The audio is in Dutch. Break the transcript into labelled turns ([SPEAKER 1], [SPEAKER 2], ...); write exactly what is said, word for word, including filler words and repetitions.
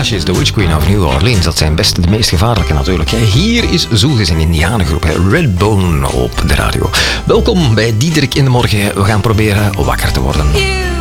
[SPEAKER 1] is de Witch Queen of New Orleans. Dat zijn best de meest gevaarlijke natuurlijk. Hier is Zoelgezing Indianengroep, Redbone op de radio. Welkom bij Diederik in de Morgen. We gaan proberen wakker te worden.